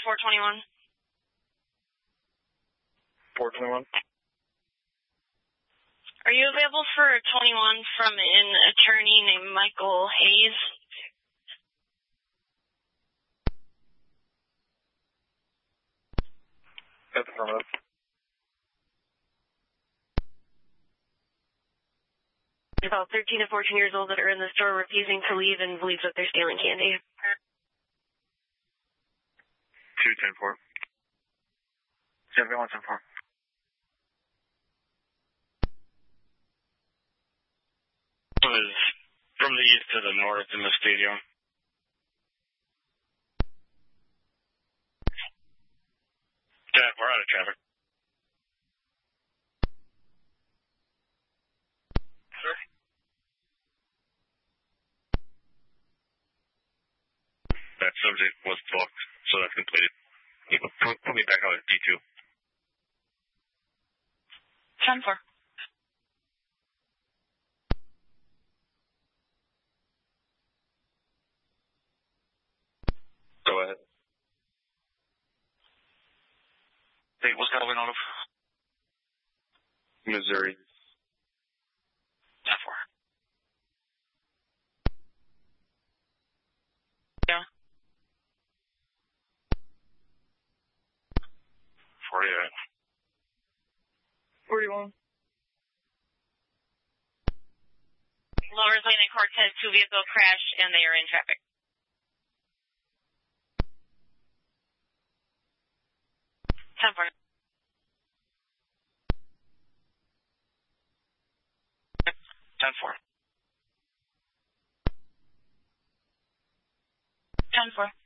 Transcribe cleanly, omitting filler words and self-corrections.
421. 421. Are you available for 21 from an attorney named Michael Hayes? That's affirmative. About 13 to 14 years old that are in the store refusing to leave and believes that they're stealing candy. 210-4. 7110-4. Was from the east to the north in the stadium. Yeah, we're out of traffic. Sir? That subject was booked, so that's completed. You can put me back out at D2. 10-4. Go ahead. Hey, what's going on? Missouri. 10-4. Yeah. 48. 41. Lovers Lane and Cortez, two vehicle crash, and they are in traffic. 10-4. 10-4. 10-4.